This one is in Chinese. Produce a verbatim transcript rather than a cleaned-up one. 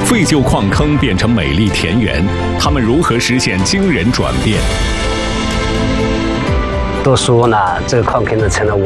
废旧矿坑变成美丽田园，他们如何实现惊人转变？ 都说呢，这个矿坑呢成了我